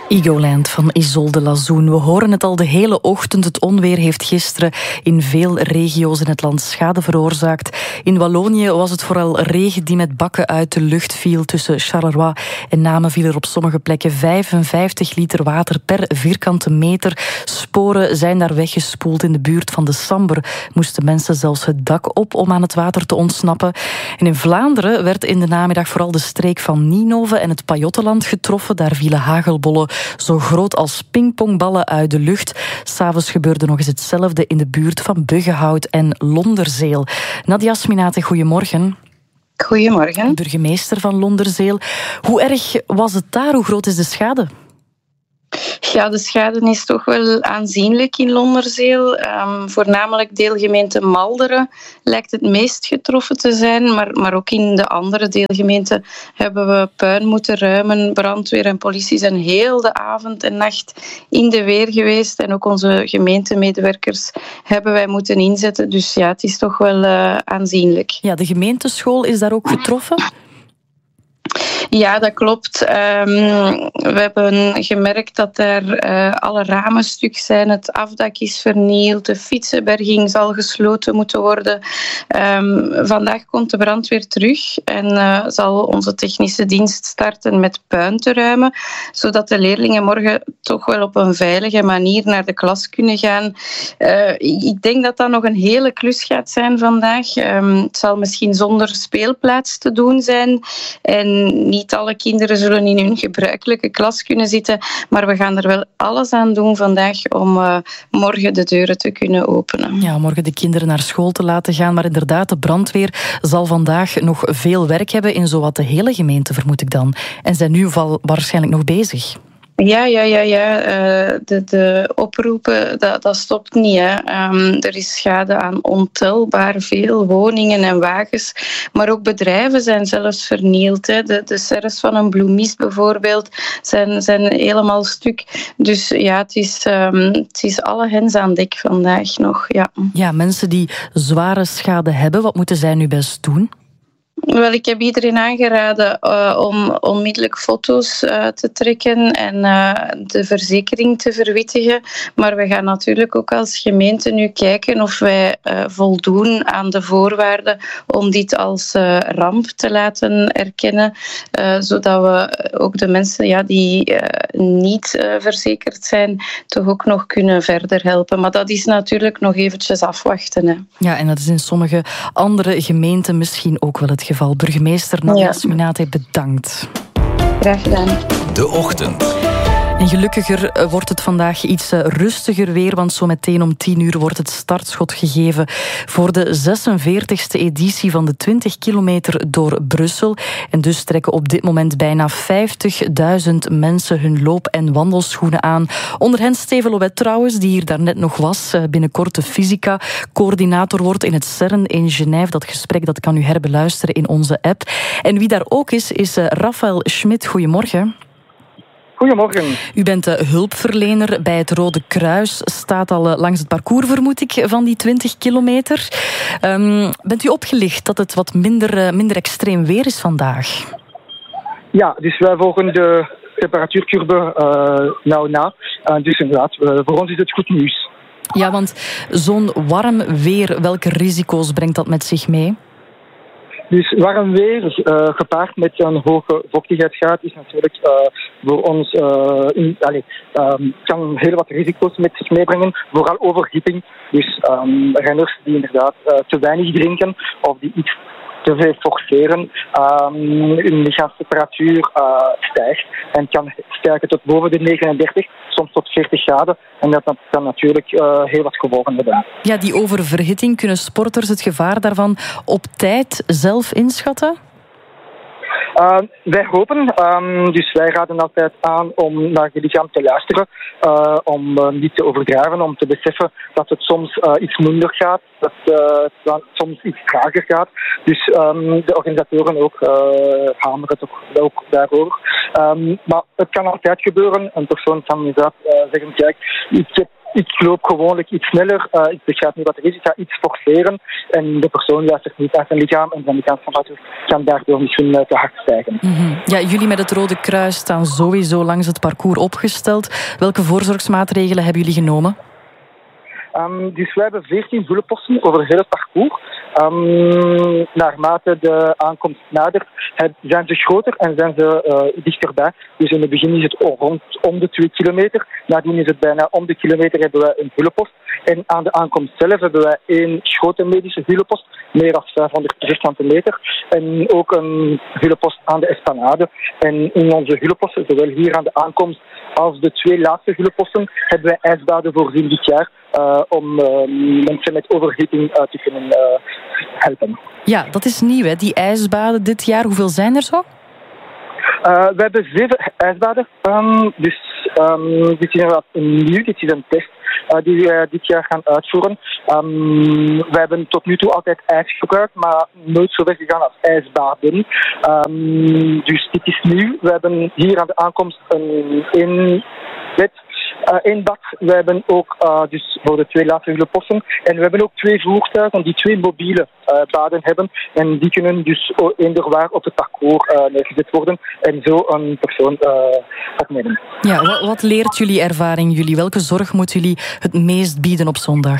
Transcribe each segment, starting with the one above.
Egoland van Isolde Lazoen. We horen het al de hele ochtend. Het onweer heeft gisteren in veel regio's in het land schade veroorzaakt. In Wallonië was het vooral regen die met bakken uit de lucht viel. Tussen Charleroi en Namen viel er op sommige plekken 55 liter water per vierkante meter. Sporen zijn daar weggespoeld. In de buurt van de Samber moesten mensen zelfs het dak op om aan het water te ontsnappen. En in Vlaanderen werd in de namiddag vooral de streek van Ninove en het Pajottenland getroffen. Daar vielen hagelbollen zo groot als pingpongballen uit de lucht. 'S'avonds gebeurde nog eens hetzelfde in de buurt van Buggenhout en Londerzeel. Nadia Sminate, goedemorgen. Goedemorgen. Burgemeester van Londerzeel. Hoe erg was het daar? Hoe groot is de schade? Ja, de schade is toch wel aanzienlijk in Londerzeel. Voornamelijk deelgemeente Malderen lijkt het meest getroffen te zijn. Maar ook in de andere deelgemeenten hebben we puin moeten ruimen. Brandweer en politie zijn heel de avond en nacht in de weer geweest. En ook onze gemeentemedewerkers hebben wij moeten inzetten. Dus ja, het is toch wel aanzienlijk. Ja, de gemeenteschool is daar ook getroffen? Ja, dat klopt. We hebben gemerkt dat er alle ramen stuk zijn. Het afdak is vernield. De fietsenberging zal gesloten moeten worden. Vandaag komt de brandweer terug en zal onze technische dienst starten met puin te ruimen, zodat de leerlingen morgen toch wel op een veilige manier naar de klas kunnen gaan. Ik denk dat dat nog een hele klus gaat zijn vandaag. Het zal misschien zonder speelplaats te doen zijn en niet alle kinderen zullen in hun gebruikelijke klas kunnen zitten, maar we gaan er wel alles aan doen vandaag om morgen de deuren te kunnen openen. Ja, morgen de kinderen naar school te laten gaan, maar inderdaad, de brandweer zal vandaag nog veel werk hebben in zowat de hele gemeente, vermoed ik dan. En zijn nu waarschijnlijk nog bezig. Ja. De oproepen, dat stopt niet. Hè. Er is schade aan ontelbaar veel woningen en wagens. Maar ook bedrijven zijn zelfs vernield. Hè. De serres van een bloemist bijvoorbeeld zijn helemaal stuk. Dus ja, het is alle hens aan dek vandaag nog. Ja, mensen die zware schade hebben, wat moeten zij nu best doen? Wel, ik heb iedereen aangeraden om onmiddellijk foto's te trekken en de verzekering te verwittigen. Maar we gaan natuurlijk ook als gemeente nu kijken of wij voldoen aan de voorwaarden om dit als ramp te laten erkennen, zodat we ook de mensen die niet verzekerd zijn, toch ook nog kunnen verder helpen. Maar dat is natuurlijk nog eventjes afwachten. Hè. Ja, en dat is in sommige andere gemeenten misschien ook wel het geval. Burgemeester Nadia Sminate, bedankt. Graag gedaan. De Ochtend. En gelukkiger wordt het vandaag iets rustiger weer, want zo meteen om 10:00 wordt het startschot gegeven voor de 46e editie van de 20 kilometer door Brussel. En dus trekken op dit moment bijna 50.000 mensen hun loop- en wandelschoenen aan. Onder hen Steven Lowet trouwens, die hier daarnet nog was. Binnenkort de fysica-coördinator wordt in het CERN in Genève. Dat gesprek dat kan u herbeluisteren in onze app. En wie daar ook is Raphaël Schmid. Goedemorgen. Goedemorgen. U bent hulpverlener bij het Rode Kruis. Staat al langs het parcours, vermoed ik, van die 20 kilometer. Bent u opgelicht dat het wat minder extreem weer is vandaag? Ja, dus wij volgen de temperatuurcurve nauw na. Dus inderdaad, voor ons is het goed nieuws. Ja, want zo'n warm weer, welke risico's brengt dat met zich mee? Dus warm weer, gepaard met een hoge vochtigheidsgraad, is natuurlijk voor ons kan heel wat risico's met zich meebrengen, vooral overgifting. Dus renners die inderdaad te weinig drinken of die iets te veel forceren, hun lichaamstemperatuur stijgt en kan stijgen tot boven de 39, soms tot 40 graden. En dat kan natuurlijk heel wat gevolgen hebben. Ja, die oververhitting, kunnen sporters het gevaar daarvan op tijd zelf inschatten? Wij hopen, dus wij raden altijd aan om naar je lichaam te luisteren, om niet te overdrijven, om te beseffen dat het soms iets minder gaat, dat het soms iets trager gaat. Dus de organisatoren ook hameren toch ook daarover. Maar het kan altijd gebeuren. Een persoon kan inderdaad zeggen, kijk, ik heb ik loop gewoonlijk iets sneller, ik begrijp niet wat er is, ik ga iets forceren en de persoon luistert niet naar zijn lichaam en zijn lichaamstemperatuur kan daardoor misschien te hard stijgen. Mm-hmm. Ja, jullie met het Rode Kruis staan sowieso langs het parcours opgesteld. Welke voorzorgsmaatregelen hebben jullie genomen? Dus wij hebben 14 vullenposten over het hele parcours. Naarmate de aankomst nadert, zijn ze groter en zijn ze dichterbij. Dus in het begin is het om de 2 kilometer. Nadien is het bijna om de kilometer hebben wij een vullenpost. En aan de aankomst zelf hebben wij 1 grote medische vullenpost, meer dan 500 vierkante meter. En ook een vullenpost aan de Esplanade. En in onze vullenposten, zowel hier aan de aankomst als de 2 laatste vullenposten, hebben wij ijsbaden voorzien dit jaar. Om mensen met overhitting te kunnen helpen. Ja, dat is nieuw, hè? Die ijsbaden dit jaar. Hoeveel zijn er zo? We hebben 7 ijsbaden. Dus dit is inderdaad nieuw. Dit is een test die we dit jaar gaan uitvoeren. We hebben tot nu toe altijd ijs gebruikt, maar nooit zo ver gegaan als ijsbaden. Dus dit is nieuw. We hebben hier aan de aankomst een bad. We hebben ook dus voor de 2 laatste vullenposten. En we hebben ook 2 voertuigen die 2 mobiele baden hebben. En die kunnen dus eender op het parcours neergezet worden. En zo een persoon opnemen. Ja, wat leert jullie ervaring? Welke zorg moeten jullie het meest bieden op zondag?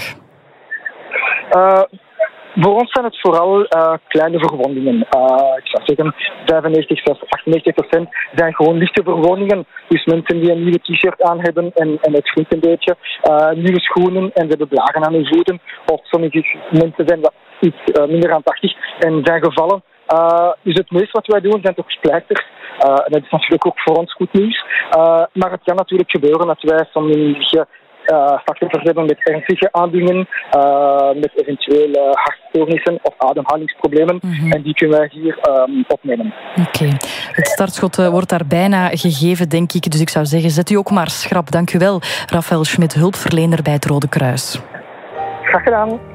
Voor ons zijn het vooral kleine verwondingen. Ik zou zeggen 95 tot 98% zijn gewoon lichte verwondingen. Dus mensen die een nieuwe t-shirt aan hebben en het schuimt een beetje. Nieuwe schoenen en ze hebben blaren aan hun voeten. Of sommige mensen zijn wat iets minder aandachtig en zijn gevallen. Dus het meeste wat wij doen zijn toch splijsters. En dat is natuurlijk ook voor ons goed nieuws. Maar het kan natuurlijk gebeuren dat wij sommige slachtoffers hebben met ernstige aandoeningen, met eventuele hartstoornissen of ademhalingsproblemen. Mm-hmm. En die kunnen wij hier opnemen. Oké. Het startschot wordt daar bijna gegeven, denk ik. Dus ik zou zeggen, zet u ook maar schrap. Dank u wel, Raphaël Schmidt, hulpverlener bij het Rode Kruis. Graag gedaan.